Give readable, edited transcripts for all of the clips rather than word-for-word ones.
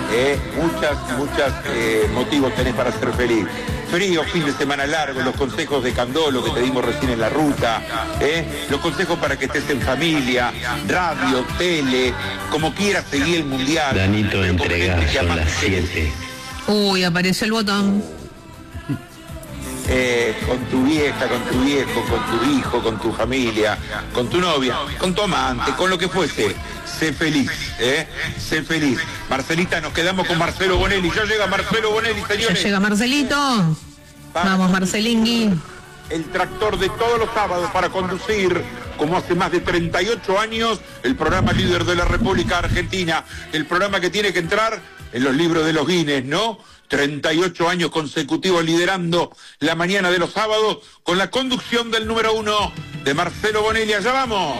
muchas motivos tenés para ser feliz. Frío, fin de semana largo, los consejos de Candolo que te dimos recién en la ruta, los consejos para que estés en familia, radio, tele, como quieras seguir el mundial. Danito, entrega, son las 7. Uy, apareció el botón. Con tu vieja, con tu viejo, con tu hijo, con tu familia, con tu novia, con tu amante, con lo que fuese. Sé feliz, sé feliz. Marcelita, nos quedamos con Marcelo Bonelli. Ya llega Marcelo Bonelli, señores. Ya llega Marcelito. Vamos, Marcelingui. El tractor de todos los sábados para conducir, como hace más de 38 años, el programa líder de la República Argentina. El programa que tiene que entrar en los libros de los Guinness, ¿no? 38 años consecutivos liderando la mañana de los sábados con la conducción del número 1 de Marcelo Bonelli. Allá vamos.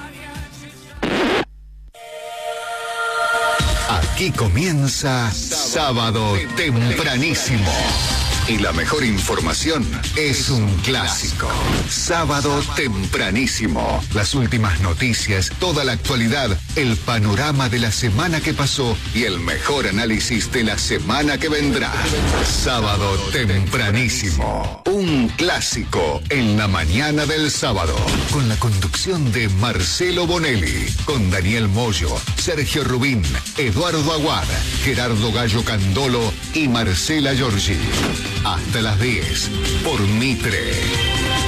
Aquí comienza Sábado Tempranísimo. Y la mejor información es un clásico. Sábado Tempranísimo. Las últimas noticias, toda la actualidad, el panorama de la semana que pasó y el mejor análisis de la semana que vendrá. Sábado Tempranísimo. Un clásico en la mañana del sábado. Con la conducción de Marcelo Bonelli. Con Daniel Moyo, Sergio Rubín, Eduardo Aguad, Gerardo Gallo Candolo y Marcela Giorgi. Hasta las 10 por Mitre.